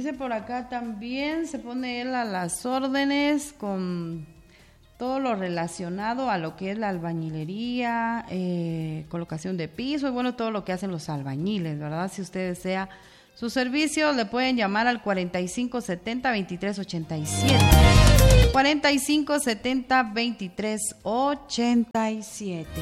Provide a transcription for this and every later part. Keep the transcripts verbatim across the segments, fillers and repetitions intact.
Dice por acá también, se pone él a las órdenes con todo lo relacionado a lo que es la albañilería, eh, colocación de piso y bueno, todo lo que hacen los albañiles, ¿verdad? Si usted desea su servicio, le pueden llamar al cuarenta y cinco setenta veintitrés ochenta y siete. cuarenta y cinco setenta veintitrés ochenta y siete.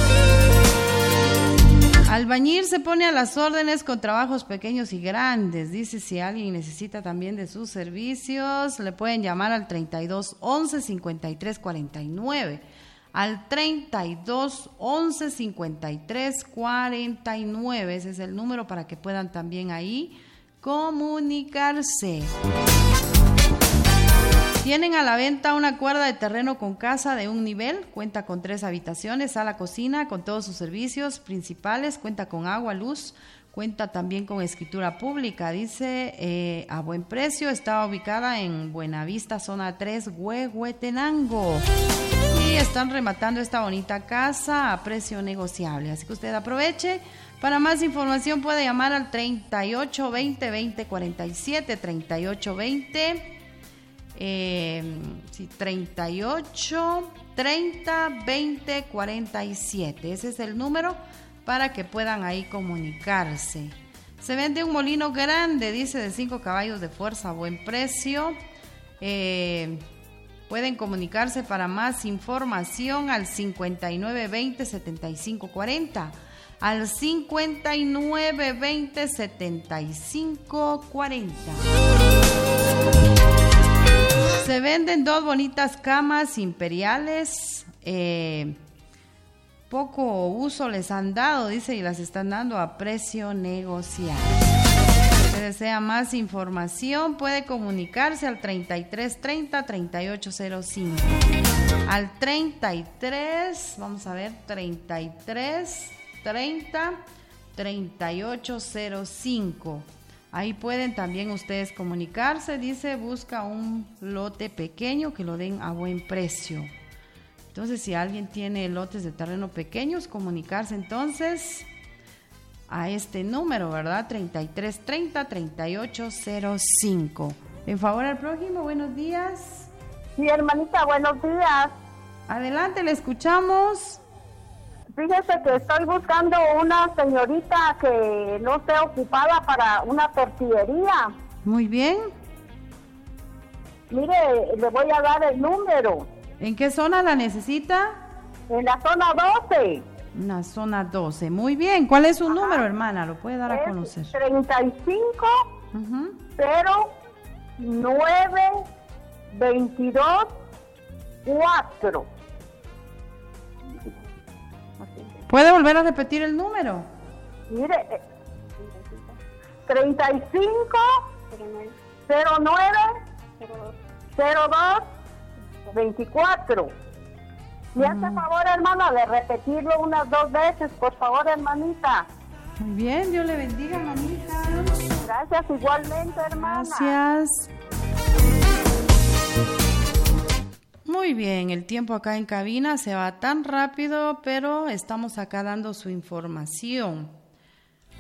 Albañil se pone a las órdenes con trabajos pequeños y grandes. Dice, si alguien necesita también de sus servicios, le pueden llamar al treinta y dos once cincuenta y tres cuarenta y nueve. Al treinta y dos once cincuenta y tres cuarenta y nueve. Ese es el número para que puedan también ahí comunicarse. Tienen a la venta una cuerda de terreno con casa de un nivel, cuenta con tres habitaciones, sala, cocina, con todos sus servicios principales, cuenta con agua, luz, cuenta también con escritura pública, dice eh, a buen precio, está ubicada en Buenavista, zona tres, Huehuetenango. Y están rematando esta bonita casa a precio negociable, así que usted aproveche. Para más información puede llamar al treinta y ocho veinte veinte cuarenta y siete, treinta y ocho veinte Eh, sí, treinta y ocho treinta veinte cuarenta y siete. Ese es el número para que puedan ahí comunicarse. Se vende un molino grande, dice, de cinco caballos de fuerza a buen precio. Eh, pueden comunicarse para más información al cincuenta y nueve veinte setenta y cinco cuarenta. Al cincuenta y nueve veinte setenta y cinco cuarenta. Se venden dos bonitas camas imperiales, eh, poco uso les han dado, dice, y las están dando a precio negociable. Si usted desea más información, puede comunicarse al treinta y tres treinta treinta y ocho cero cinco. Al treinta y tres, vamos a ver, treinta y tres treinta treinta y ocho cero cinco. Ahí pueden también ustedes comunicarse, dice, busca un lote pequeño que lo den a buen precio. Entonces, si alguien tiene lotes de terreno pequeños, comunicarse entonces a este número, ¿verdad? treinta y tres treinta treinta y ocho cero cinco. En favor al prójimo, buenos días. Sí, hermanita, buenos días. Adelante, le escuchamos. Fíjese que estoy buscando una señorita que no esté ocupada para una tortillería. Muy bien. Mire, le voy a dar el número. ¿En qué zona la necesita? En la zona doce. En la zona doce. Muy bien. ¿Cuál es su Ajá. número, hermana? Lo puede dar a es conocer. treinta y cinco uh-huh. cero nueve veintidós cuatro. ¿Puede volver a repetir el número? Mire, treinta y cinco cero nueve cero dos veinticuatro. Me hace favor, hermana, de repetirlo unas dos veces, por favor, hermanita. Muy bien, Dios le bendiga, hermanita. Gracias, igualmente, hermana. Gracias. Muy bien, el tiempo acá en cabina se va tan rápido, pero estamos acá dando su información.